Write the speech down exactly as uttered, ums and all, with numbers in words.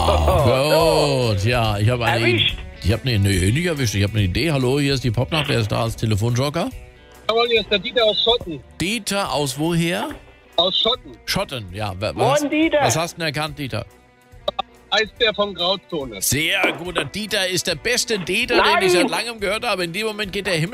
Gut, ja, ich habe eine Erwischt. Ich habe eine, nee, nicht erwischt, ich habe eine Idee. Hallo, hier ist die Popnacht, wer ist da als Telefonjoker? Jawohl, hier ist der Dieter aus Schotten. Dieter aus woher? Aus Schotten. Schotten, ja. Was, was, Moin, Dieter. was hast du denn erkannt, Dieter? Eisbär von Grauzone. Sehr gut, der Dieter ist der beste Dieter, Nein. den ich seit langem gehört habe. In dem Moment geht der Himmel